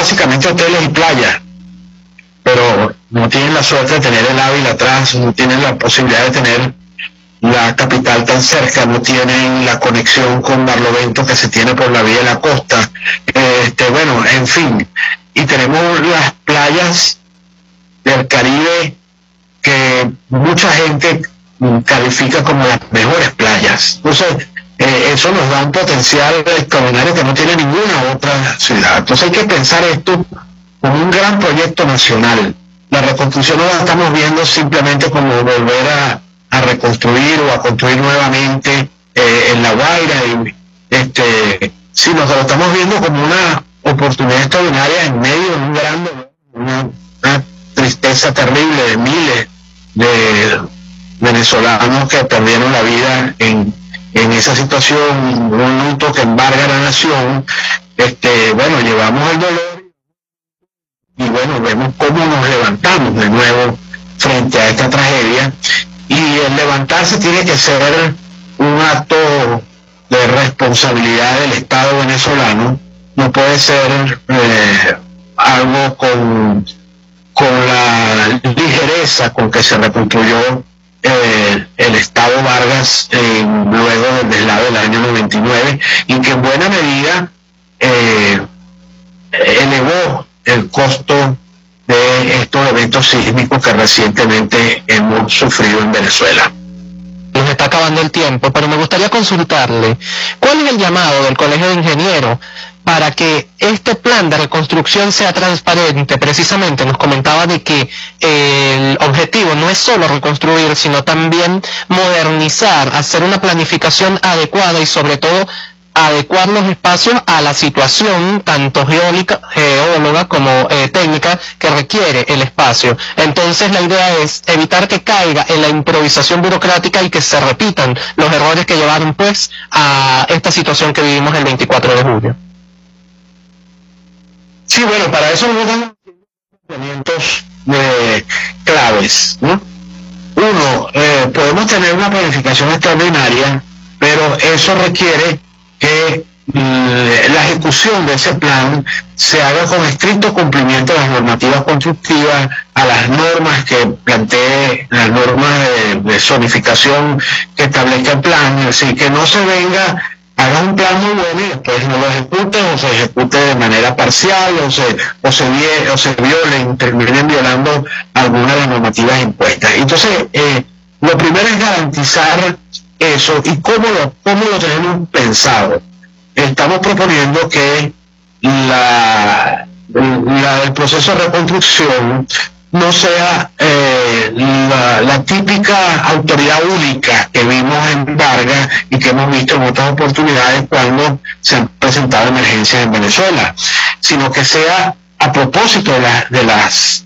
básicamente hoteles y playas, pero no tienen la suerte de tener el Ávila atrás, no tienen la posibilidad de tener la capital tan cerca, no tienen la conexión con Barlovento que se tiene por la vía de la costa, bueno, en fin, y tenemos las playas del Caribe que mucha gente califica como las mejores playas. Entonces, eso nos da un potencial extraordinario que no tiene ninguna otra ciudad. Entonces hay que pensar esto como un gran proyecto nacional. La reconstrucción no la estamos viendo simplemente como volver a reconstruir o a construir nuevamente en La Guaira, sino que lo estamos viendo como una oportunidad extraordinaria en medio de un gran una tristeza terrible de miles de venezolanos que perdieron la vida en esa situación, un luto que embarga a la nación. Bueno, llevamos el dolor y bueno, vemos cómo nos levantamos de nuevo frente a esta tragedia, y el levantarse tiene que ser un acto de responsabilidad del Estado venezolano, no puede ser algo con la ligereza con que se reconstruyó el Estado Vargas luego del deslave del año 99, y que en buena medida elevó el costo de estos eventos sísmicos que recientemente hemos sufrido en Venezuela. Nos está acabando el tiempo, pero me gustaría consultarle, ¿cuál es el llamado del Colegio de Ingenieros para que este plan de reconstrucción sea transparente? Precisamente nos comentaba de que el objetivo no es solo reconstruir, sino también modernizar, hacer una planificación adecuada y sobre todo adecuar los espacios a la situación tanto geóloga como técnica que requiere el espacio. Entonces la idea es evitar que caiga en la improvisación burocrática y que se repitan los errores que llevaron pues a esta situación que vivimos el 24 de julio. Sí, bueno, para eso nos dan planteamientos claves, ¿no? Uno, podemos tener una planificación extraordinaria, pero eso requiere que la ejecución de ese plan se haga con estricto cumplimiento de las normativas constructivas, a las normas que plantee, las normas de zonificación que establezca el plan, así que no se venga, haga un plan muy bueno y después no lo ejecute, o se ejecute de manera parcial, o se violen, terminen violando algunas de las normativas impuestas. Entonces, lo primero es garantizar eso. ¿Y cómo lo tenemos pensado? Estamos proponiendo que el proceso de reconstrucción no sea la típica autoridad única que vimos en Vargas y que hemos visto en otras oportunidades cuando se han presentado emergencias en Venezuela, sino que sea a propósito de las